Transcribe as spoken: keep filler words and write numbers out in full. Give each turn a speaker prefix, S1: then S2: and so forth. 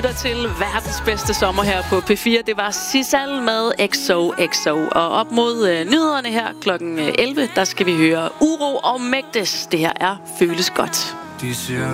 S1: lytter til verdens bedste sommer her på P fire. Det var Sissal med X O X O. Og op mod øh, nyhederne her klokken elleve, der skal vi høre Uro og Mægdes. Det her er Føles Godt.
S2: De siger